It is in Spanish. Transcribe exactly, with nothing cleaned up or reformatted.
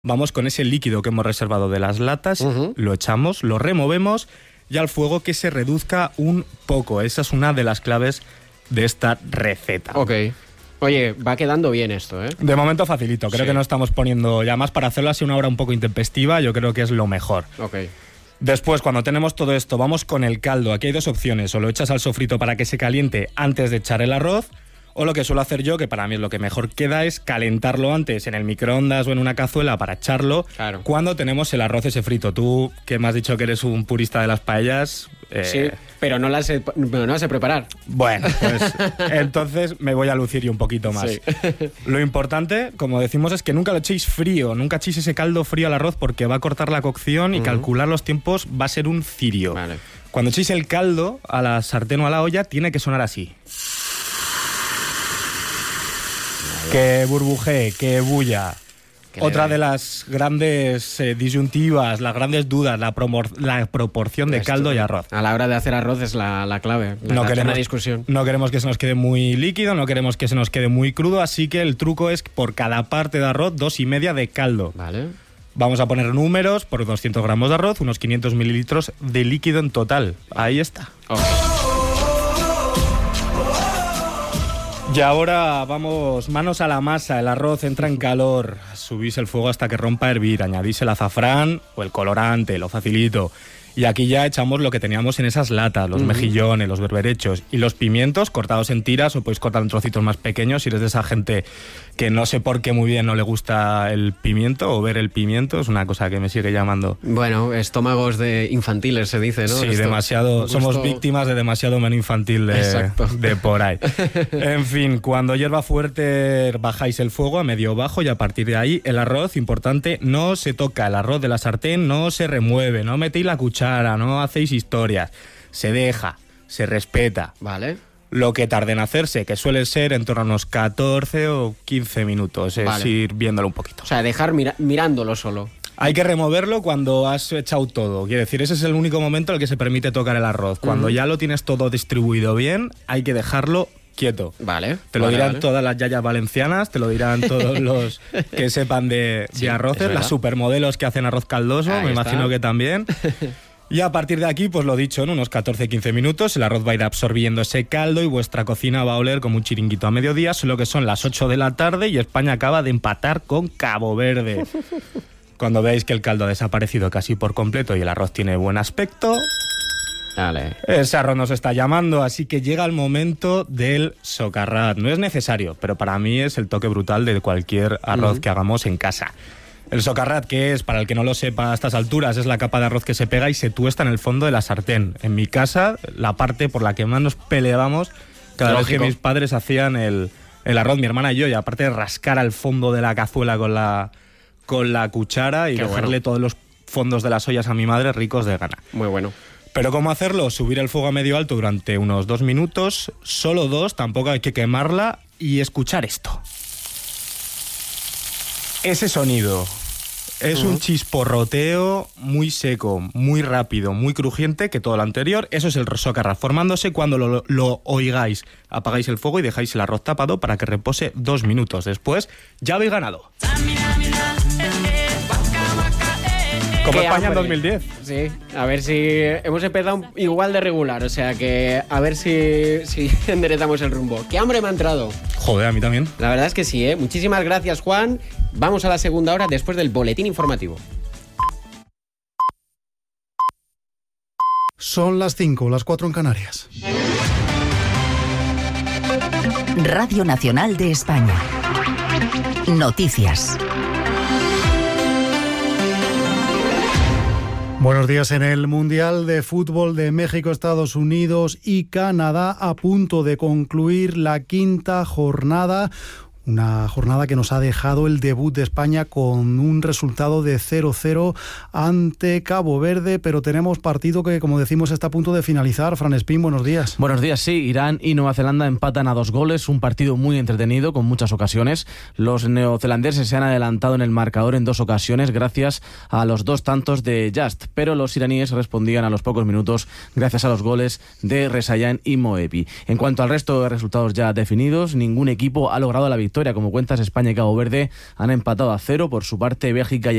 Vamos con ese líquido que hemos reservado de las latas, uh-huh. lo echamos, lo removemos y al fuego que se reduzca un poco. Esa es una de las claves de esta receta. Ok. Oye, va quedando bien esto, ¿eh? De momento facilito. Creo sí. que no estamos poniendo... Ya más para hacerlo así una hora un poco intempestiva, yo creo que es lo mejor. Ok. Después, cuando tenemos todo esto, vamos con el caldo. Aquí hay dos opciones. O lo echas al sofrito para que se caliente antes de echar el arroz, o lo que suelo hacer yo, que para mí es lo que mejor queda, es calentarlo antes en el microondas o en una cazuela para echarlo claro. cuando tenemos el arroz ese frito. Tú, que me has dicho que eres un purista de las paellas... Eh... Sí, pero no las sé, pero no las sé preparar. Bueno, pues entonces me voy a lucir yo un poquito más. Sí. Lo importante, como decimos, es que nunca lo echéis frío, nunca echéis ese caldo frío al arroz porque va a cortar la cocción y uh-huh. calcular los tiempos va a ser un cirio. Vale. Cuando echéis el caldo a la sartén o a la olla, tiene que sonar así. Que burbujee, que bulla. Otra de las grandes eh, disyuntivas, las grandes dudas, la, promor- la proporción de Esto, caldo y arroz. A la hora de hacer arroz es la, la clave. La no queremos, una discusión. No queremos que se nos quede muy líquido, no queremos que se nos quede muy crudo, así que el truco es por cada parte de arroz, dos y media de caldo. Vale. Vamos a poner números por doscientos gramos de arroz, unos quinientos mililitros de líquido en total. Ahí está. Okay. Y ahora vamos manos a la masa, el arroz entra en calor, subís el fuego hasta que rompa a hervir, añadís el azafrán o el colorante, lo facilito. Y aquí ya echamos lo que teníamos en esas latas, los uh-huh. mejillones, los berberechos y los pimientos cortados en tiras o podéis cortar en trocitos más pequeños si eres de esa gente que no sé por qué muy bien no le gusta el pimiento o ver el pimiento, es una cosa que me sigue llamando. Bueno, estómagos de infantiles se dice, ¿no? Sí, Esto, demasiado, gusto... somos víctimas de demasiado menú infantil de, de por ahí. En fin, cuando hierva fuerte bajáis el fuego a medio bajo y a partir de ahí el arroz, importante, no se toca, el arroz de la sartén no se remueve, no metéis la cuchara, no hacéis historias, se deja, se respeta. Vale. Lo que tarde en hacerse, que suele ser en torno a unos catorce o quince minutos, es vale. ir viéndolo un poquito. O sea, dejar mira- mirándolo solo. Hay que removerlo cuando has echado todo. Quiere decir, ese es el único momento en el que se permite tocar el arroz. Cuando uh-huh. ya lo tienes todo distribuido bien, hay que dejarlo quieto. Vale. Te lo vale, dirán vale. todas las yayas valencianas, te lo dirán todos los que sepan de, sí, de arroces, las supermodelos que hacen arroz caldoso, Ahí me está. imagino que también. Y a partir de aquí, pues lo dicho, en unos catorce a quince minutos, el arroz va a ir absorbiendo ese caldo y vuestra cocina va a oler como un chiringuito a mediodía, solo que son las ocho de la tarde y España acaba de empatar con Cabo Verde. Cuando veáis que el caldo ha desaparecido casi por completo y el arroz tiene buen aspecto, Dale. ese arroz nos está llamando, así que llega el momento del socarrat. No es necesario, pero para mí es el toque brutal de cualquier arroz uh-huh. que hagamos en casa. El socarrat, que es, para el que no lo sepa a estas alturas, es la capa de arroz que se pega y se tuesta en el fondo de la sartén. En mi casa, la parte por la que más nos peleábamos cada Lógico. vez que mis padres hacían el, el arroz, mi hermana y yo, y aparte de rascar al fondo de la cazuela con la, con la cuchara y Qué dejarle bueno. todos los fondos de las ollas a mi madre ricos de gana. Muy bueno. Pero ¿cómo hacerlo? Subir el fuego a medio alto durante unos dos minutos, solo dos, tampoco hay que quemarla, y escuchar esto. Ese sonido es uh-huh. un chisporroteo muy seco, muy rápido, muy crujiente que todo lo anterior. Eso es el socarrat formándose. Cuando lo, lo oigáis, apagáis el fuego y dejáis el arroz tapado para que repose dos minutos. Después ya habéis ganado. Como Qué España en hambre. dos mil diez. Sí, a ver si hemos empezado igual de regular, o sea que a ver si, si enderezamos el rumbo. ¡Qué hambre me ha entrado! Joder, a mí también. La verdad es que sí, ¿eh? Muchísimas gracias, Juan. Vamos a la segunda hora después del boletín informativo. Son las cinco, las cuatro en Canarias. Radio Nacional de España. Noticias. Buenos días. En el Mundial de Fútbol de México, Estados Unidos y Canadá, a punto de concluir la quinta jornada. Una jornada que nos ha dejado el debut de España con un resultado de cero cero ante Cabo Verde, pero tenemos partido que, como decimos, está a punto de finalizar. Fran Espín, buenos días. Buenos días, sí. Irán y Nueva Zelanda empatan a dos goles, un partido muy entretenido con muchas ocasiones. Los neozelandeses se han adelantado en el marcador en dos ocasiones gracias a los dos tantos de Just, pero los iraníes respondían a los pocos minutos gracias a los goles de Rezaeian y Moebi. En cuanto al resto de resultados ya definidos, ningún equipo ha logrado la victoria victoria. Como cuentas, España y Cabo Verde han empatado a cero. Por su parte, Bélgica y